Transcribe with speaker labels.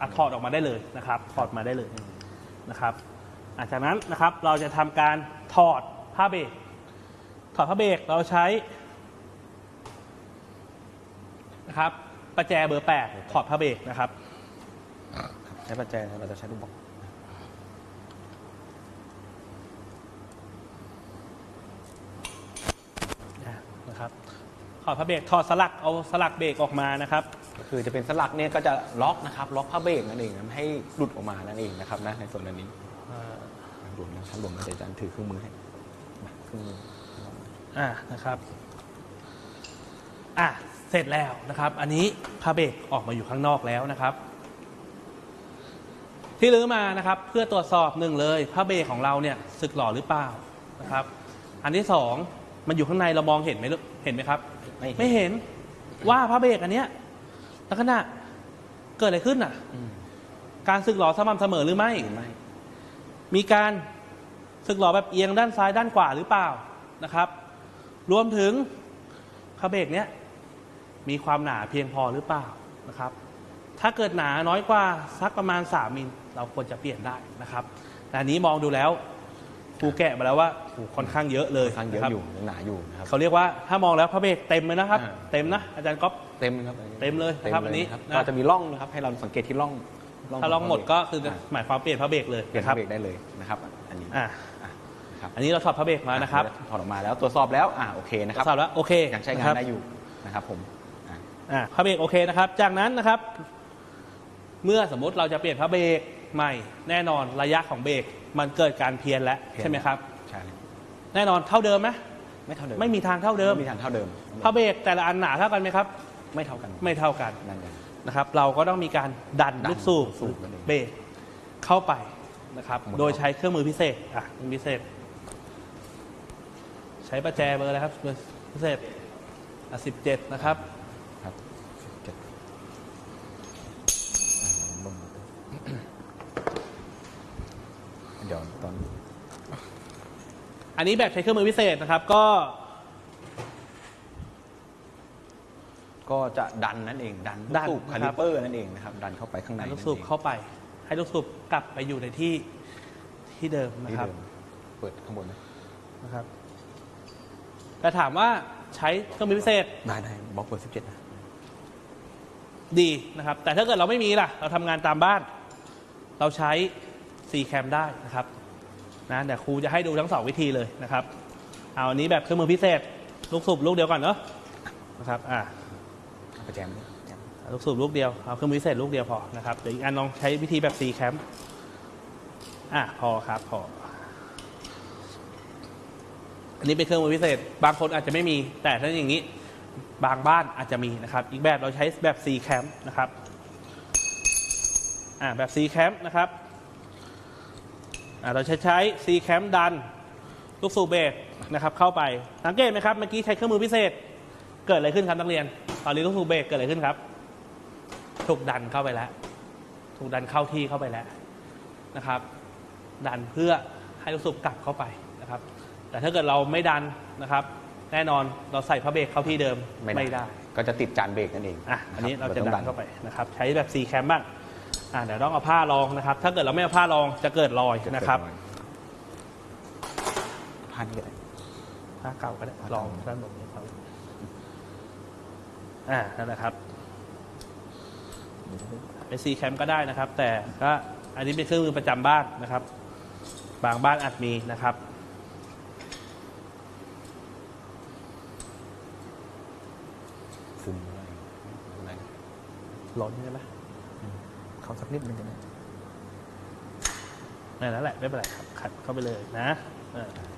Speaker 1: ถอดออกมาได้เลยนะครับถอดมาได้เลยนะครับจากนั้นนะครับเราจะทำการถอดผ้าเบรกเราใช้นะครับประแจเบอร์ 8ถอดผ้าเบรกนะครับ
Speaker 2: ใช้ประแจเราจะใช้ลูกบอล
Speaker 1: นะครับถอดผ้าเบรกถอดสลักเอาสลักเบรกออกมานะครับ
Speaker 2: ก็คือจะเป็นสลักเนี่ยก็จะล็อกนะครับล็อกผ้าเบรกนั่นเองไม่ให้หลุดออกมานั่นเองนะครับนะในส่วนนี้หลวมนะครับหลวมอาจารย์ถือเครื่องมือให้เครื่องมือ
Speaker 1: นะครับเสร็จแล้วนะครับอันนี้ผ้าเบรกออกมาอยู่ข้างนอกแล้วนะครับที่รื้อมานะครับเพื่อตรวจสอบหนึ่งเลยผ้าเบรกของเราเนี่ยสึกหรอหรือเปล่านะครับอันที่สองมันอยู่ข้างในเรามองเห็นไหมครับไม่เห็นว่าผ้าเบรกอันเนี้ยลักษณะเกิดอะไรขึ้นการสึกหรอสม่ำเสมอหรือไม่มีการสึกหรอแบบเอียงด้านซ้ายด้านขวาหรือเปล่านะครับรวมถึงผ้าเบรกเนี้ยมีความหนาเพียงพอหรือเปล่านะครับถ้าเกิดหนาน้อยกว่าสักประมาณ3 มิลเราควรจะเปลี่ยนได้นะครับแต่อันนี้มองดูแล้วครูแกะมาแล้วว่าค่อนข้างเยอะเลย
Speaker 2: ค่อนข้างเยอะอยู่หนาอยู่นะครับ
Speaker 1: เขาเรียกว่าถ้ามองแล้วผ้าเบรกเต็มเลยนะครับเต็มนะอาจารย์ก๊อฟ
Speaker 2: เต็มครับ
Speaker 1: เต็มเลยนะครับอันนี้
Speaker 2: ก็จะมีร่องนะครับให้เราสังเกตที่ร่อง
Speaker 1: ถ้าร่องหมดก็คือหมายความเปลี่ยนผ้าเบรกเลย
Speaker 2: เปลี่ยนผ้าเบรกได้เลยนะครับอันนี้
Speaker 1: อันนี้เราถอดผ้าเบรกมานะครับ
Speaker 2: ถอดออกมาแล้วตรวจสอบแล้วโอเคนะครับ
Speaker 1: ตรวจสอบแล้วโอเค
Speaker 2: ยังใช้งานได้อยู่นะครับผม
Speaker 1: ผ้าเบรกโอเคนะครับจากนั้นนะครับเมื่อสมมติเราจะเปลี่ยนผ้าเบรกใหม่แน่นอนระยะของเบรกมันเกิดการเพี้ยนแล้วใช่ไหมครับ
Speaker 2: ใช่
Speaker 1: แน่นอนเท่าเดิมไหม
Speaker 2: ไม่เท่าเดิม
Speaker 1: ไม่มีทางเท่าเดิม
Speaker 2: ไม่มีทางเท่าเดิม
Speaker 1: ผ้าเบรกแต่ละอันหนาเท่ากันไหมครับ
Speaker 2: ไม่เท่ากัน
Speaker 1: นะครับเราก็ต้องมีการดันลูกสูบเบรกเข้าไปนะครับโดยใช้เครื่องมือพิเศษพิเศษใช้ประแจเบอร์อะไรครับพิเศษ17นะครับ
Speaker 2: เดี๋ยวตอน
Speaker 1: อันนี้แบบใช้เครื่องมือพิเศษนะครับ
Speaker 2: ก็จะดันนั่นเองดันลูกสูบคาลิเปอร์นั่นเองนะครับดันเข้าไปข้างใน
Speaker 1: ลูกสูบเข้าไปให้ลูกสูบกลับไปอยู่ในที่เดิมนะครับ
Speaker 2: เปิดข้างบน
Speaker 1: นะครับแต่ถามว่าใช้เครื่องมือพิเศษ
Speaker 2: ได้บล็อกเบอร์17
Speaker 1: ดีนะครับแต่ถ้าเกิดเราไม่มีล่ะเราทำงานตามบ้านเราใช้4 แคมได้นะครับเดี๋ยวครูจะให้ดูทั้ง2 วิธีเลยนะครับเอาอันนี้แบบเครื่องมือพิเศษลูกสูบลูกเดียวก่อนเนาะนะครับ
Speaker 2: ประแจม
Speaker 1: ลูกสูบลูกเดียวเอาเครื่องมือพิเศษลูกเดียวพอนะครับเดี๋ยวอีกอันลองใช้วิธีแบบ4 แคมพอครับพออันนี้เป็นเครื่องมือพิเศษบางคนอาจจะไม่มีแต่ถ้าอย่างนี้บางบ้านอาจจะมีนะครับอีกแบบเราใช้แบบ4 แคมนะครับแบบ4 แคมนะครับเราใช้4 แคมดันลูกสูบเบรกนะครับเข้าไปสังเกตไหมครับเมื่อกี้ใช้เครื่องมือพิเศษเกิดอะไรขึ้นครับนักเรียนตอนนี้ลูกสูบเบรกเกิดอะไรขึ้นครับถูกดันเข้าไปแล้วถูกดันเข้าที่เข้าไปแล้วนะครับดันเพื่อให้ลูกสูบกลับเข้าไปนะครับแต่ถ้าเกิดเราไม่ดันนะครับแน่นอนเราใส่ผ้าเบรกเข้าที่เดิมไม่ได้
Speaker 2: ก็จะติดจานเบรกนั่นเอง
Speaker 1: อันนี้เราจะดันเข้าไปนะครับใช้แบบ4 แคมบ้างเดี๋ยวต้องเอาผ้ารองนะครับถ้าเกิดเราไม่เอาผ้ารองจะเกิดรอยนะครับ
Speaker 2: ผ้านี่ก็ได้
Speaker 1: ผ้าเก่าก็ได้รองด้านบนนี้ครับนั่นแหละครับเป็น4 แคมก็ได้นะครับแต่ก็อันนี้เป็นเครื่องมือประจำบ้านนะครับบางบ้านอาจมีนะครับ
Speaker 2: ซึมอะไร
Speaker 1: ร้อนใช่ไหม
Speaker 2: เขาสักนิดนึงกัน
Speaker 1: นั่นแหละไม่เป็นไรครับขัดเข้าไปเลยนะ